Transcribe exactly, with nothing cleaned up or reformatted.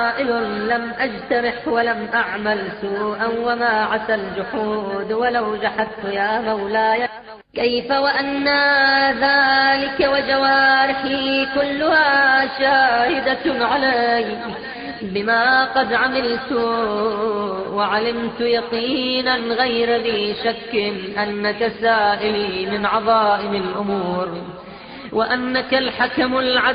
لم أجترح ولم أعمل سوءا وما عسى الجحود ولو جحدت يا مولاي. كيف وأنا ذلك وجوارحي كلها شاهدة علي بما قد عملت، وعلمت يقينا غير ذي شك أنك سائلي من عظائم الأمور، وأنك الحكم العدل